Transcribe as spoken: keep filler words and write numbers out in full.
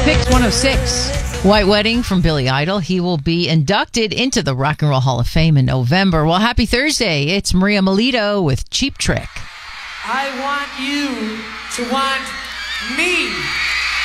Picks one oh six. White Wedding from Billy Idol. He will be inducted into the Rock and Roll Hall of Fame in November. Well, happy Thursday. It's Maria Melito with Cheap Trick. I want you to want me.